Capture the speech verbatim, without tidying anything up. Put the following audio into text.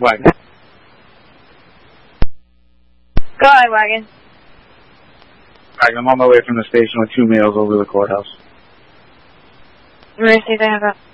Wagon. Go ahead, Wagon. Alright, I'm on my way from the station with two males over to the courthouse. Let me see if they have that.